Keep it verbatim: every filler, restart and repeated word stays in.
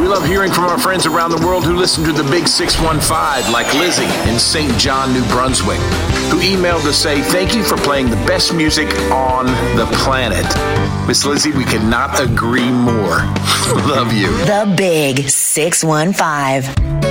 love hearing from our friends around the world who listen to the Big six one five, like Lizzie in Saint John, New Brunswick, who emailed to say thank you for playing the best music on the planet. Miss Lizzie, we could not agree more. Love you. The Big six one five.